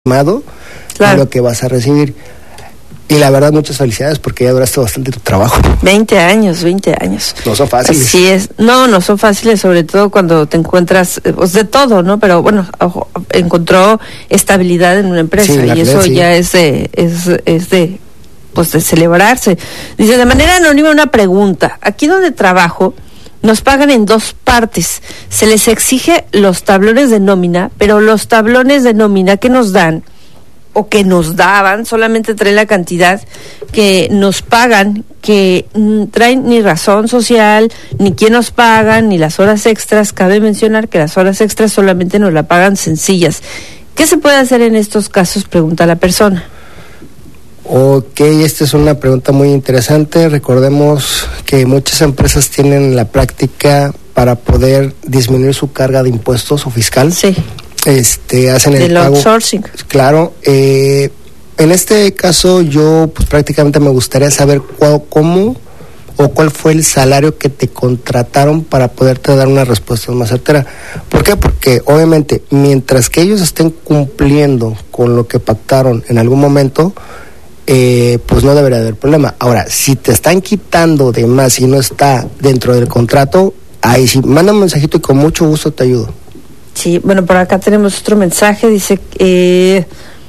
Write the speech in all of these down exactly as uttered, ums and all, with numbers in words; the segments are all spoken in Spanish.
claro. de lo que vas a recibir. Y la verdad, muchas felicidades porque ya duraste bastante tu trabajo. veinte años, veinte años. No son fáciles. Así es. No, no son fáciles, sobre todo cuando te encuentras, pues de todo, ¿no? Pero bueno, ojo, encontró estabilidad en una empresa, sí, y realidad, eso sí. ya es de, es, es de, pues de celebrarse. Dice, de manera anónima, una pregunta. Aquí donde trabajo, nos pagan en dos partes. Se les exige los tablones de nómina, pero los tablones de nómina que nos dan o que nos daban solamente traen la cantidad que nos pagan, que mm, traen ni razón social, ni quién nos pagan, ni las horas extras. Cabe mencionar que las horas extras solamente nos la pagan sencillas. ¿Qué se puede hacer en estos casos?, pregunta la persona. Ok, esta es una pregunta muy interesante. Recordemos que muchas empresas tienen la práctica para poder disminuir su carga de impuestos o fiscal. Sí. Este, hacen el Del pago. outsourcing. Claro. Eh, en este caso, yo pues prácticamente me gustaría saber cuál, cómo o cuál fue el salario que te contrataron para poderte dar una respuesta más certera. ¿Por qué? Porque obviamente, mientras que ellos estén cumpliendo con lo que pactaron en algún momento, eh, pues no debería haber problema. Ahora, si te están quitando de más y no está dentro del contrato, ahí sí, manda un mensajito y con mucho gusto te ayudo. Sí, bueno, por acá tenemos otro mensaje, dice, eh,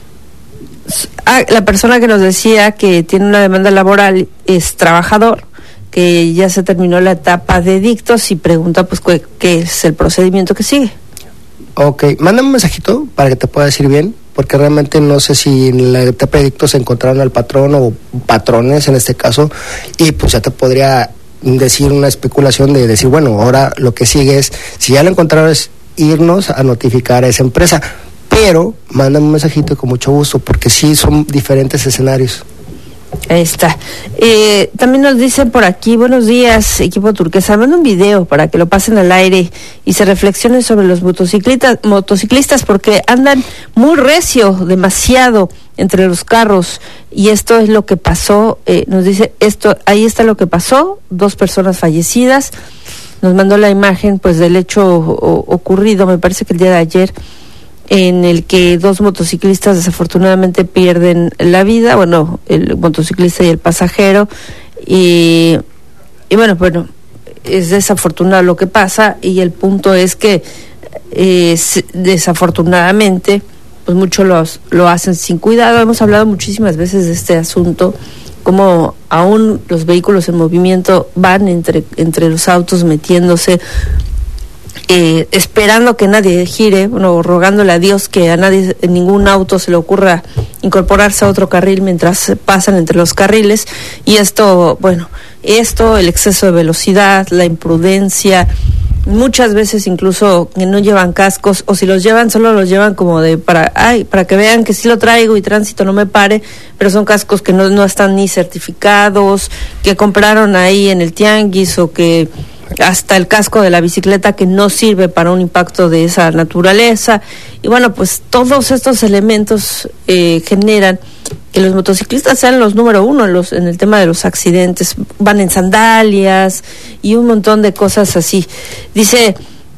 ah, la persona que nos decía que tiene una demanda laboral es trabajador, que ya se terminó la etapa de dictos y pregunta pues qué, qué es el procedimiento que sigue. Ok, mándame un mensajito para que te pueda decir bien, porque realmente no sé si en la etapa de dictos se encontraron al patrón o patrones en este caso, y pues ya te podría decir una especulación de decir, bueno, ahora lo que sigue es, si ya lo encontraron, es irnos a notificar a esa empresa, pero mándame un mensajito y con mucho gusto, porque sí son diferentes escenarios. Ahí está. Eh, también nos dicen por aquí, buenos días, equipo turquesa, mando un video para que lo pasen al aire y se reflexionen sobre los motociclistas, motociclistas porque andan muy recio, demasiado entre los carros, y esto es lo que pasó, eh, nos dice, esto, ahí está lo que pasó, dos personas fallecidas. Nos mandó la imagen pues del hecho o, ocurrido, me parece que el día de ayer, en el que dos motociclistas desafortunadamente pierden la vida, bueno, el motociclista y el pasajero, y, y bueno, bueno, es desafortunado lo que pasa, y el punto es que eh, desafortunadamente pues muchos los, lo hacen sin cuidado. Hemos hablado muchísimas veces de este asunto, como aún los vehículos en movimiento van entre, entre los autos metiéndose, eh, esperando que nadie gire, bueno, rogándole a Dios que a nadie, en ningún auto se le ocurra incorporarse a otro carril mientras pasan entre los carriles, y esto, bueno, esto, el exceso de velocidad, la imprudencia, muchas veces incluso que no llevan cascos, o si los llevan solo los llevan como de para ay para que vean que sí lo traigo y tránsito no me pare, pero son cascos que no, no están ni certificados, que compraron ahí en el tianguis, o que hasta el casco de la bicicleta que no sirve para un impacto de esa naturaleza. Y bueno, pues todos estos elementos eh, generan que los motociclistas sean los número uno en, los, en el tema de los accidentes. Van en sandalias y un montón de cosas así. Dice,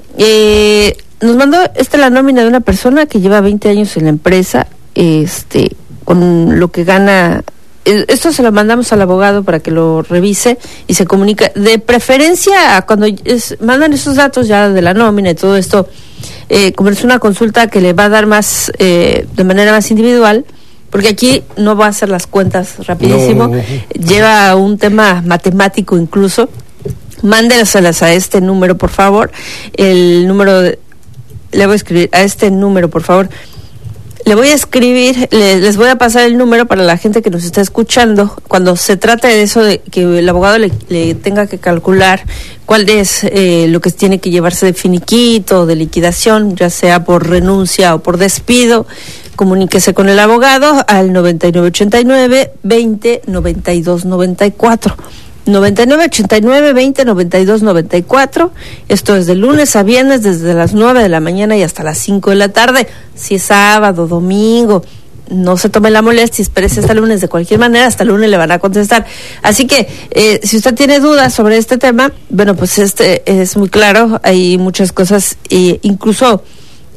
eh, nos mandó esta la nómina de una persona que lleva veinte años en la empresa, este, con lo que gana. Esto se lo mandamos al abogado para que lo revise y se comunica. De preferencia, cuando es, mandan esos datos ya de la nómina y todo esto, eh, como es una consulta que le va a dar más, eh, de manera más individual, porque aquí no va a hacer las cuentas rapidísimo, no. Lleva un tema matemático incluso. Mándenselas a este número, por favor. El número, de, le voy a escribir a este número, por favor. Le voy a escribir, le, les voy a pasar el número para la gente que nos está escuchando. Cuando se trate de eso, de que el abogado le, le tenga que calcular cuál es eh, lo que tiene que llevarse de finiquito, de liquidación, ya sea por renuncia o por despido, comuníquese con el abogado al noventa y nueve ochenta y nueve veinte noventa y dos noventa y cuatro. noventa y nueve ochenta y nueve veinte noventa y dos noventa y cuatro. Esto es de lunes a viernes desde las nueve de la mañana y hasta las cinco de la tarde. Si es sábado, domingo, no se tome la molestia, espérese hasta el lunes. De cualquier manera, hasta el lunes le van a contestar. Así que, eh, si usted tiene dudas sobre este tema, bueno, pues este es muy claro. Hay muchas cosas, eh, incluso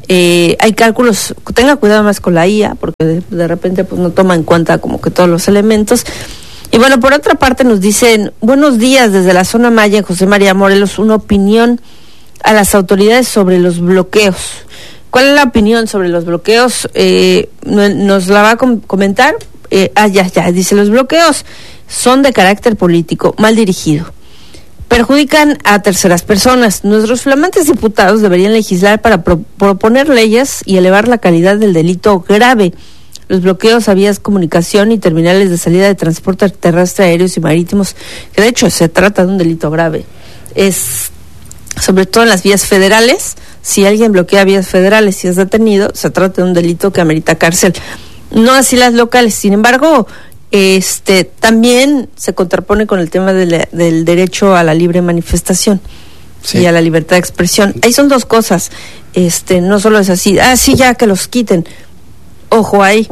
Eh, hay cálculos, tenga cuidado más con la I A, porque de, de repente pues no toma en cuenta como que todos los elementos. Y bueno, por otra parte nos dicen, buenos días desde la zona Maya en José María Morelos, una opinión a las autoridades sobre los bloqueos. ¿Cuál es la opinión sobre los bloqueos? Eh, nos la va a com- comentar. Eh, ah, ya, ya, dice, los bloqueos son de carácter político, mal dirigido. Perjudican a terceras personas. Nuestros flamantes diputados deberían legislar para pro- proponer leyes y elevar la calidad del delito grave. Los bloqueos a vías de comunicación y terminales de salida de transporte terrestre, aéreos y marítimos, que de hecho se trata de un delito grave. Es sobre todo en las vías federales. Si alguien bloquea vías federales y es detenido, se trata de un delito que amerita cárcel. No así las locales. Sin embargo, este también se contrapone con el tema de la, del derecho a la libre manifestación, sí, y a la libertad de expresión. Ahí son dos cosas. Este, no solo es así, ah, sí, ya que los quiten. Ojo ahí.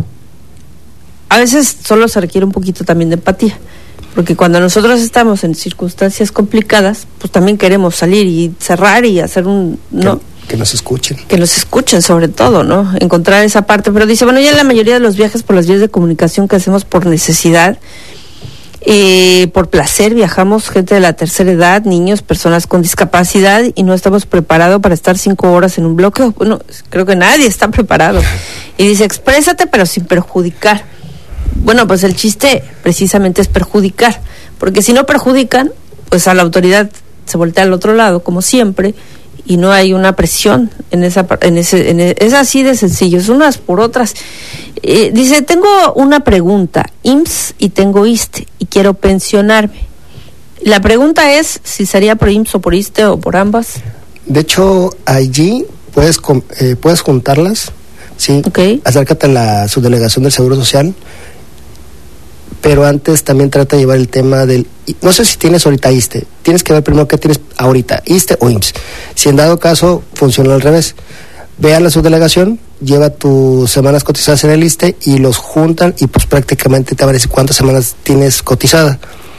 A veces solo se requiere un poquito también de empatía, porque cuando nosotros estamos en circunstancias complicadas, pues también queremos salir y cerrar y hacer un... ¿no? Que, que nos escuchen. Que nos escuchen sobre todo, ¿no? Encontrar esa parte. Pero dice, bueno, ya la mayoría de los viajes por las vías de comunicación que hacemos por necesidad, eh, por placer, viajamos gente de la tercera edad, niños, personas con discapacidad, y no estamos preparados para estar cinco horas en un bloque. Bueno, creo que nadie está preparado. Y dice, exprésate pero sin perjudicar. Bueno, pues el chiste precisamente es perjudicar, porque si no perjudican, pues a la autoridad se voltea al otro lado, como siempre, y no hay una presión en esa, en ese, en ese, es así de sencillo, es unas por otras. Eh, dice, tengo una pregunta, I M S S y tengo I S S S T E y quiero pensionarme. La pregunta es si sería por I M S S o por I S S S T E o por ambas. De hecho, allí puedes eh, puedes juntarlas, sí. Okay. Acércate a la subdelegación del Seguro Social. Pero antes también trata de llevar el tema del... No sé si tienes ahorita I S S S T E. Tienes que ver primero qué tienes ahorita, I S S S T E o I M S S. Si en dado caso funciona al revés, ve a la subdelegación, lleva tus semanas cotizadas en el I S S S T E y los juntan y pues prácticamente te van a decir cuántas semanas tienes cotizada.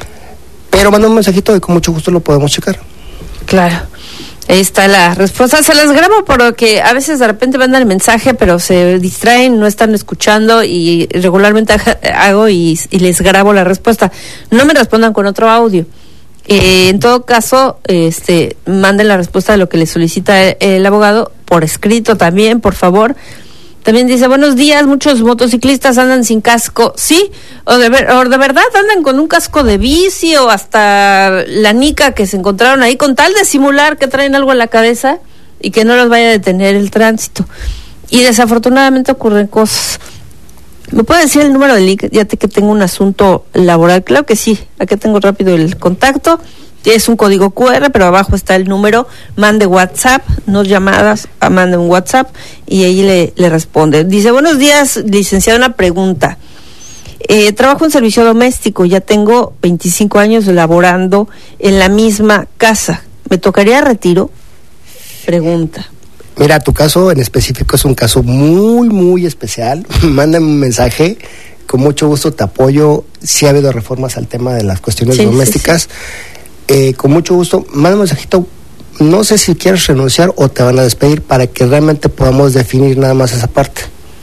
Pero manda un mensajito y con mucho gusto lo podemos checar. Claro. Ahí está la respuesta. Se las grabo porque a veces de repente mandan el mensaje, pero se distraen, no están escuchando, y regularmente hago y, y les grabo la respuesta. No me respondan con otro audio. Eh, en todo caso, este, manden la respuesta de lo que les solicita el, el abogado por escrito también, por favor. También dice, buenos días, muchos motociclistas andan sin casco. Sí, o de, ver, o de verdad andan con un casco de bici o hasta la nica que se encontraron ahí con tal de simular que traen algo en la cabeza y que no los vaya a detener el tránsito. Y desafortunadamente ocurren cosas. ¿Me puede decir el número del link? Ya te que tengo un asunto laboral. Claro que sí, aquí tengo rápido el contacto. Es un código cu erre, pero abajo está el número. Mande WhatsApp, no llamadas, mande un WhatsApp y ahí le, le responde. Dice, buenos días, licenciado, una pregunta. Eh, trabajo en servicio doméstico, ya tengo veinticinco años laborando en la misma casa. ¿Me tocaría retiro? Pregunta. Mira, tu caso en específico es un caso muy, muy especial. Mándame un mensaje. Con mucho gusto te apoyo. Sí ha habido reformas al tema de las cuestiones sí, domésticas. Sí, sí. Eh, con mucho gusto, manda un mensajito. No sé si quieres renunciar o te van a despedir para que realmente podamos definir nada más esa parte.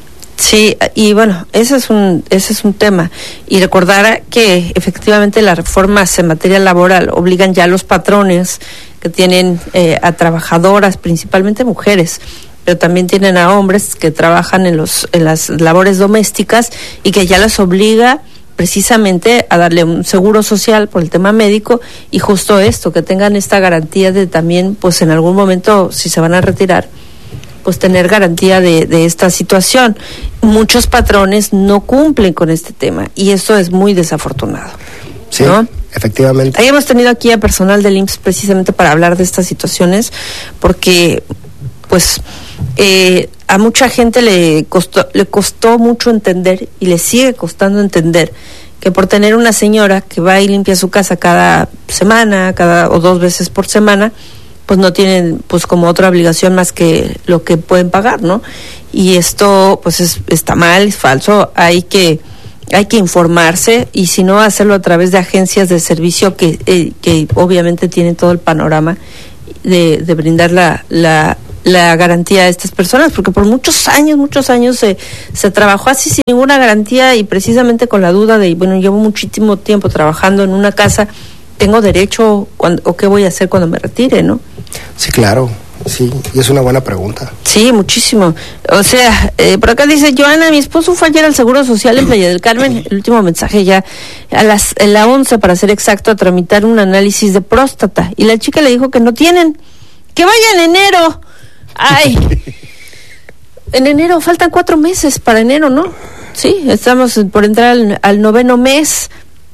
Sí, y bueno, ese es un ese es un tema. Y recordar que efectivamente las reformas en materia laboral obligan ya a los patrones que tienen eh, a trabajadoras, principalmente mujeres, pero también tienen a hombres que trabajan en los en las labores domésticas y que ya las obliga precisamente a darle un seguro social por el tema médico y justo esto, que tengan esta garantía de también, pues en algún momento, si se van a retirar, pues tener garantía de, de esta situación. Muchos patrones no cumplen con este tema y esto es muy desafortunado. Sí, ¿no? Efectivamente. Ahí hemos tenido aquí a personal del I M S S precisamente para hablar de estas situaciones, porque pues eh, a mucha gente le costó, le costó mucho entender y le sigue costando entender que por tener una señora que va y limpia su casa cada semana, cada o dos veces por semana, pues no tienen pues como otra obligación más que lo que pueden pagar, ¿no? Y esto pues es, está mal, es falso, hay que hay que informarse y si no hacerlo a través de agencias de servicio que eh, que obviamente tienen todo el panorama de, de brindar la, la la garantía a estas personas, porque por muchos años, muchos años se, se trabajó así sin ninguna garantía y precisamente con la duda de, bueno, llevo muchísimo tiempo trabajando en una casa, ¿tengo derecho cuando, o qué voy a hacer cuando me retire, no? Sí, claro, sí, y es una buena pregunta. Sí, muchísimo. O sea, eh, por acá dice, Joana, mi esposo fue ayer al Seguro Social en Playa del Carmen, el último mensaje ya, a las a la once para ser exacto, a tramitar un análisis de próstata, y la chica le dijo que no tienen, que vaya en enero. Ay, en enero, faltan cuatro meses para enero, ¿no? Sí, estamos por entrar al, al noveno mes,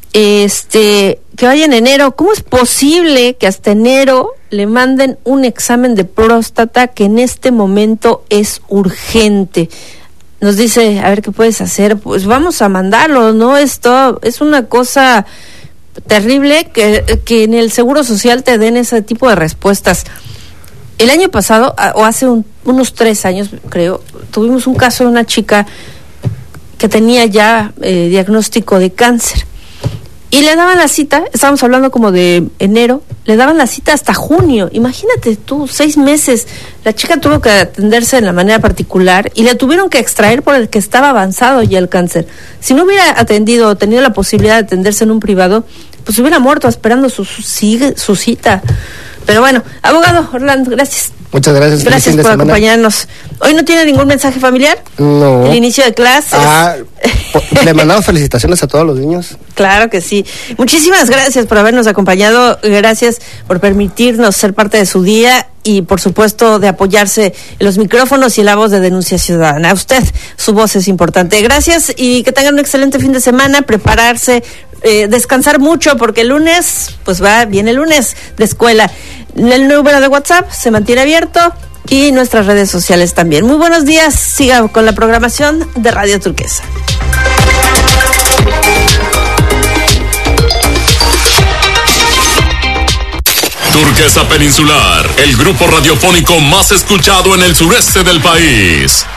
este, que vaya en enero. ¿Cómo es posible que hasta enero le manden un examen de próstata que en este momento es urgente? Nos dice, a ver, ¿qué puedes hacer? Pues vamos a mandarlo, ¿no? Esto es una cosa terrible que, que en el Seguro Social te den ese tipo de respuestas. El año pasado, o hace un, unos tres años, creo, tuvimos un caso de una chica que tenía ya eh, diagnóstico de cáncer. Y le daban la cita, estábamos hablando como de enero, le daban la cita hasta junio. Imagínate tú, seis meses. La chica tuvo que atenderse de la manera particular y le tuvieron que extraer por el que estaba avanzado ya el cáncer. Si no hubiera atendido o tenido la posibilidad de atenderse en un privado, pues hubiera muerto esperando su, su, su cita. Pero bueno, abogado Orlando, gracias. Muchas gracias. Gracias por semana. acompañarnos. ¿Hoy no tiene ningún mensaje familiar? No. El inicio de clases. Ah, le mandamos felicitaciones a todos los niños. Claro que sí. Muchísimas gracias por habernos acompañado. Gracias por permitirnos ser parte de su día y, por supuesto, de apoyarse en los micrófonos y la voz de Denuncia Ciudadana. A usted, su voz es importante. Gracias y que tengan un excelente fin de semana. Prepararse, eh, descansar mucho porque el lunes, pues va bien el lunes de escuela. El número de WhatsApp se mantiene abierto y nuestras redes sociales también. Muy buenos días, siga con la programación de Radio Turquesa. Turquesa Peninsular, el grupo radiofónico más escuchado en el sureste del país.